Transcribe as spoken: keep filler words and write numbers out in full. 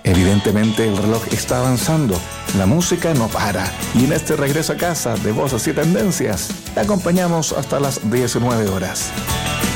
Evidentemente el reloj está avanzando, la música no para y en este regreso a casa de Voces y Tendencias te acompañamos hasta las diecinueve horas.